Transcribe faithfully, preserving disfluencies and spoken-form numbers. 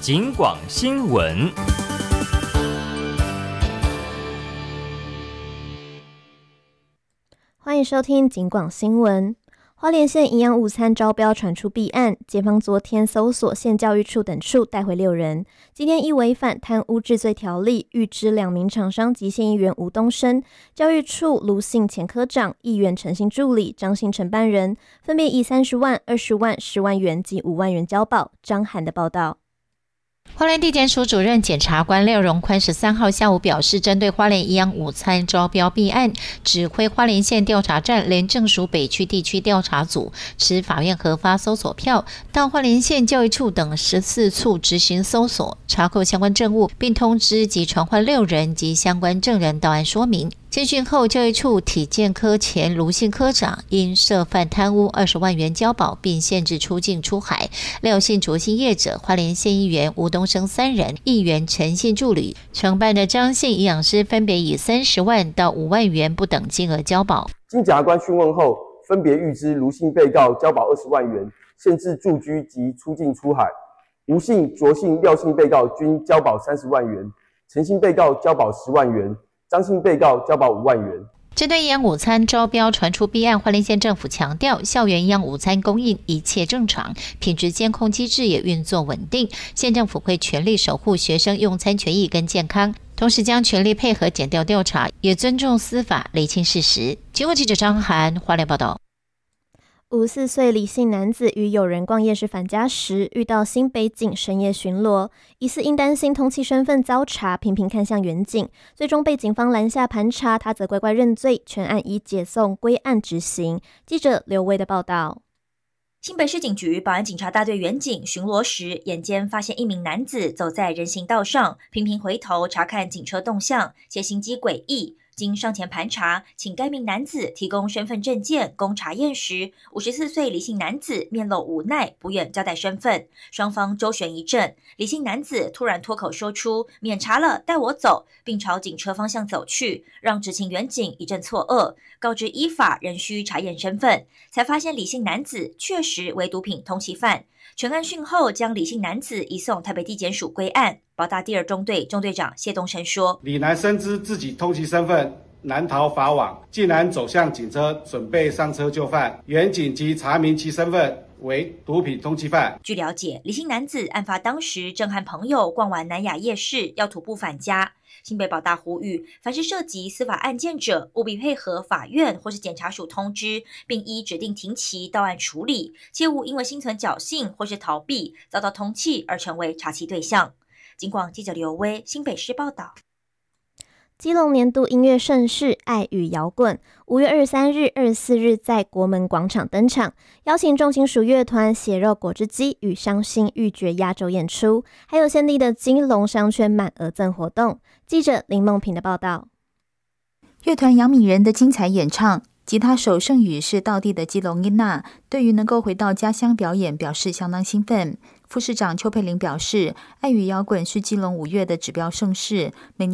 警广新闻。 欢迎收听警广新闻。花莲县营养午餐招标传出弊案，检方昨天搜索县教育处等处带回六人，今天依违反贪污治罪条例，预知两名厂商及县议员吴东升、教育处卢姓前科长、议员陈姓助理张姓承办人，分别以三十万、二十万、十万元及五万元交保。张涵的报道。 花莲地检署主任检察官廖荣宽十三号下午表示，针对花莲营养午餐招标弊案，指挥花莲县调查站廉政署北区地区调查组持法院核发搜索票，到花莲县教育处等十四处执行搜索，查扣相关证物，并通知及传唤六人及相关证人到案说明。监讯后，教育处体健科前卢姓科长因涉犯贪污二十万元交保，并限制出境出海。廖姓卓姓业者、花莲县议员吴东升三人，议员陈姓助理、承办的张姓营养师分别以三十万到五万元不等金额交保。 经检察官讯问后，分别预知卢姓被告交保二十万元，限制住居及出境出海；吴姓、卓姓、廖姓被告均交保三十万元，陈姓被告交保十万元。张姓被告交保五万元。 针对营养午餐招标传出弊案，花莲县政府强调，校园营养午餐供应一切正常，品质监控机制也运作稳定。县政府会全力守护学生用餐权益跟健康，同时将全力配合检调调查，也尊重司法，厘清事实。警广记者张涵花莲报道。 五十四岁李姓男子与友人逛夜市返家时，遇到新北警深夜巡逻，疑似因担心通缉身份遭查，频频看向远景，最终被警方拦下盘查，他则乖乖认罪，全案已解送归案执行。记者刘威的报道。 新北市警局保安警察大队员警巡逻时，眼尖发现一名男子走在人行道上，频频回头查看警车动向，且行迹诡异。经上前盘查，请该名男子提供身份证件供查验时，五十四岁李姓男子面露无奈，不愿交代身份。双方周旋一阵，李姓男子突然脱口说出“免查了，带我走”，并朝警车方向走去，让执勤员警一阵错愕，告知依法仍需查验身份，才发现李姓男子确实为毒品通缉犯。全案讯后，将李姓男子移送台北地检署归案。保大第二中队中队长谢东升说：“ 李男深知自己通缉身份难逃法网，竟然走向警车，准备上车就范。原警即查明其身份为毒品通缉犯。” 据了解，李姓男子案发当时正和朋友逛完南雅夜市，要徒步返家。新北保大呼吁，凡是涉及司法案件者，务必配合法院或是检察署通知，并依指定庭期到案处理，切勿因为心存侥幸或是逃避，遭到通缉而成为查缉对象。警广记者刘威新北市报道。 基隆年度音乐盛事爱与摇滚五月二十三日、二十四日在国门广场登场，邀请重金属乐团血肉果汁机与伤心欲绝压轴演出，还有限定的基隆商圈满额赠活动。记者林梦平的报道。 乐团杨敏人的精彩演唱，吉他手盛宇是道地的基隆音娜，对于能够回到家乡表演表示相当兴奋。副市长邱佩玲表示，爱与摇滚是基隆五月的指标盛事，每年